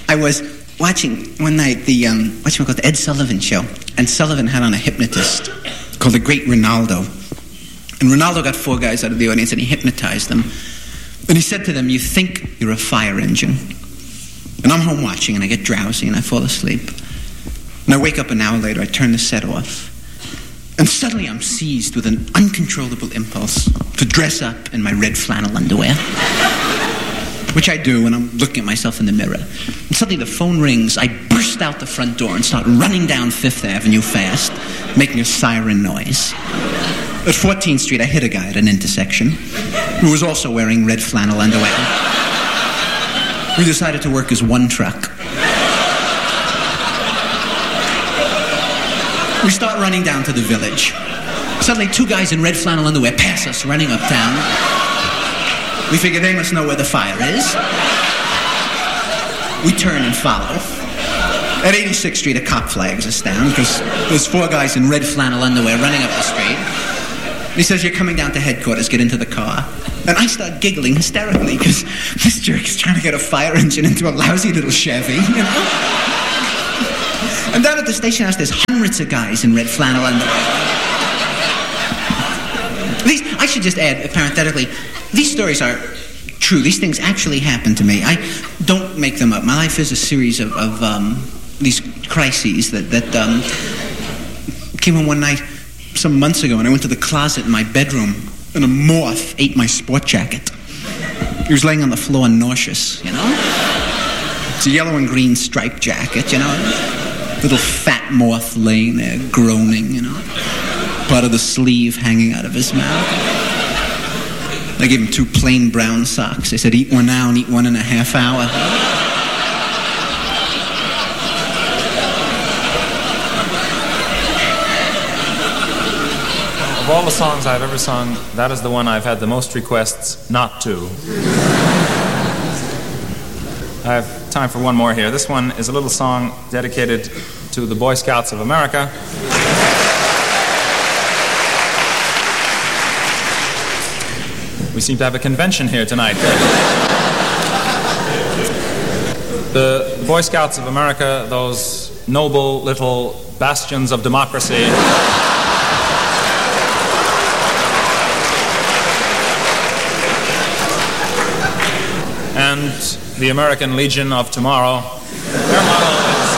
I was watching one night the Ed Sullivan show, and Sullivan had on a hypnotist called the Great Ronaldo. And Ronaldo got 4 guys out of the audience and he hypnotized them. And he said to them, "You think you're a fire engine." And I'm home watching and I get drowsy and I fall asleep. And I wake up an hour later, I turn the set off. And suddenly I'm seized with an uncontrollable impulse to dress up in my red flannel underwear. Which I do when I'm looking at myself in the mirror. And suddenly the phone rings, I burst out the front door and start running down 5th Avenue fast, making a siren noise. At 14th Street, I hit a guy at an intersection who was also wearing red flannel underwear. We decided to work as one truck. We start running down to the Village. Suddenly 2 guys in red flannel underwear pass us running uptown. We figure they must know where the fire is. We turn and follow. At 86th Street, a cop flags us down because there's 4 guys in red flannel underwear running up the street. He says, "You're coming down to headquarters, get into the car." And I start giggling hysterically because this jerk is trying to get a fire engine into a lousy little Chevy, you know? And down at the station house, there's hundreds of guys in red flannel underwear. I should just add, parenthetically, these stories are true. These things actually happen to me. I don't make them up. My life is a series of these crises that came on one night some months ago, and I went to the closet in my bedroom, and a moth ate my sport jacket. He was laying on the floor nauseous, you know? It's a yellow and green striped jacket, you know? Little fat moth laying there, groaning, you know? Part of the sleeve hanging out of his mouth. I gave him 2 plain brown socks. I said, "Eat one now and eat one in a half hour." Of all the songs I've ever sung, that is the one I've had the most requests not to. I have time for one more here. This one is a little song dedicated to the Boy Scouts of America. We seem to have a convention here tonight. The Boy Scouts of America, those noble little bastions of democracy, and the American Legion of Tomorrow, their motto is,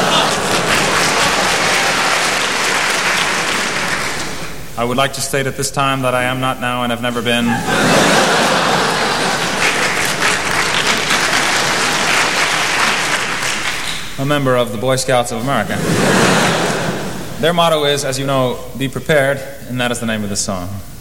"I would like to state at this time that I am not now and have never been a member of the Boy Scouts of America." Their motto is, as you know, "Be prepared," and that is the name of the song.